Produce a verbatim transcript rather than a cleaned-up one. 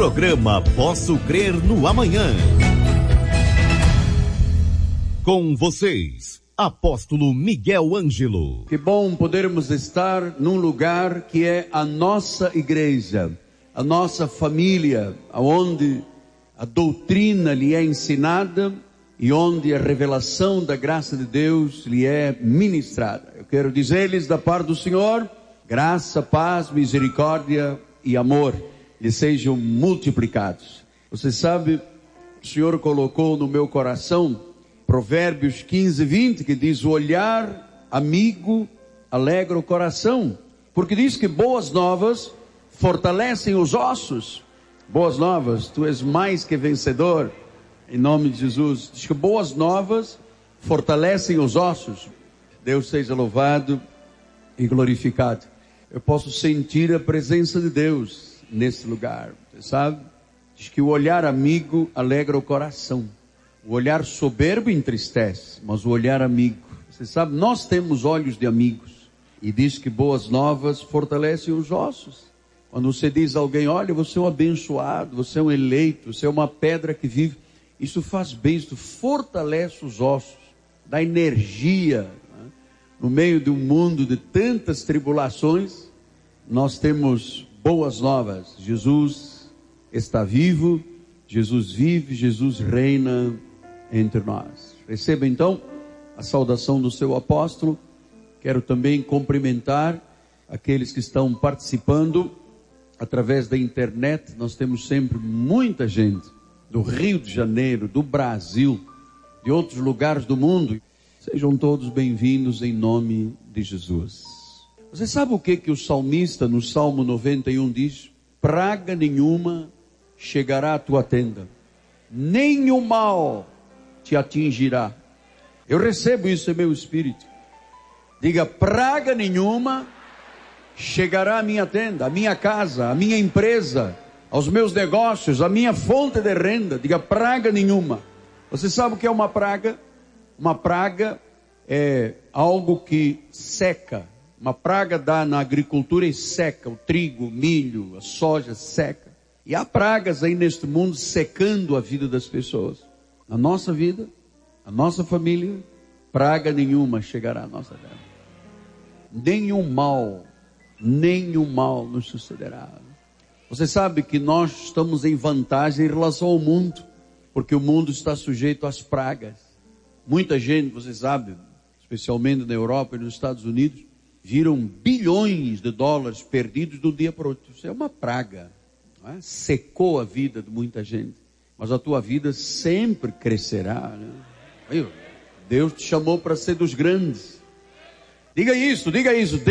Programa Posso Crer no Amanhã. Com vocês, Apóstolo Miguel Ângelo. Que bom podermos estar num lugar que é a nossa igreja, a nossa família, onde a doutrina lhe é ensinada e onde a revelação da graça de Deus lhe é ministrada. Eu quero dizer-lhes da parte do Senhor, graça, paz, misericórdia e amor lhe sejam multiplicados. Você sabe, o Senhor colocou no meu coração Provérbios quinze, vinte, que diz: o olhar amigo alegra o coração, porque diz que boas novas fortalecem os ossos. Boas novas, tu és mais que vencedor, em nome de Jesus. Diz que boas novas fortalecem os ossos. Deus seja louvado e glorificado. Eu posso sentir a presença de Deus nesse lugar, você sabe? Diz que o olhar amigo alegra o coração. O olhar soberbo entristece, mas o olhar amigo, você sabe, nós temos olhos de amigos. E diz que boas novas fortalecem os ossos. Quando você diz a alguém: olha, você é um abençoado, você é um eleito, você é uma pedra que vive, isso faz bem, isso fortalece os ossos, dá energia, né? No meio de um mundo de tantas tribulações, nós temos boas novas. Jesus está vivo, Jesus vive, Jesus reina entre nós. Receba então a saudação do seu apóstolo. Quero também cumprimentar aqueles que estão participando através da internet. Nós temos sempre muita gente do Rio de Janeiro, do Brasil, de outros lugares do mundo. Sejam todos bem-vindos em nome de Jesus. Você sabe o que que o salmista no Salmo noventa e um diz? Praga nenhuma chegará à tua tenda, nem o mal te atingirá. Eu recebo isso em meu espírito. Diga: praga nenhuma chegará à minha tenda, à minha casa, à minha empresa, aos meus negócios, à minha fonte de renda. Diga: praga nenhuma. Você sabe o que é uma praga? Uma praga é algo que seca. Uma praga dá na agricultura e seca. O trigo, o milho, a soja seca. E há pragas aí neste mundo secando a vida das pessoas. Na nossa vida, a nossa família, praga nenhuma chegará à nossa terra. Nenhum mal, nenhum mal nos sucederá. Você sabe que nós estamos em vantagem em relação ao mundo, porque o mundo está sujeito às pragas. Muita gente, você sabe, especialmente na Europa e nos Estados Unidos, viram bilhões de dólares perdidos de um dia para o outro. Isso é uma praga. É? Secou a vida de muita gente, mas a tua vida sempre crescerá, né? Deus te chamou para ser dos grandes. Diga isso, diga isso.